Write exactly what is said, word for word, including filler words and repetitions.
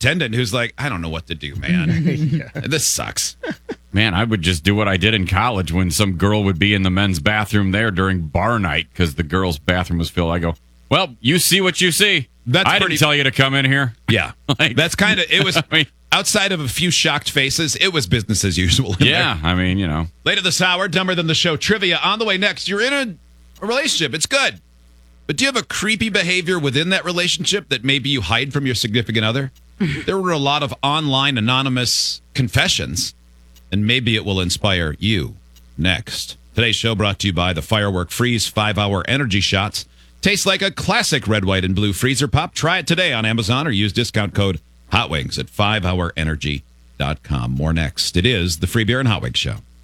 attendant who's like, I don't know what to do, man. yeah. This sucks. Man, I would just do what I did in college when some girl would be in the men's bathroom there during bar night because the girls' bathroom was filled. I go, well, you see what you see. That's I pretty... didn't tell you to come in here. Yeah. like, That's kind of, it was, I mean, outside of a few shocked faces, it was business as usual. Yeah, there. I mean, you know. Later this hour, Dumber Than the Show trivia on the way next. You're in a, a relationship. It's good. But do you have a creepy behavior within that relationship that maybe you hide from your significant other? There were a lot of online anonymous confessions. And maybe it will inspire you next. Today's show brought to you by the Firework Freeze five-hour energy shots. Tastes like a classic red, white, and blue freezer pop. Try it today on Amazon or use discount code HOTWINGS at five hour energy dot com. More next. It is the Free Beer and Hot Wings Show.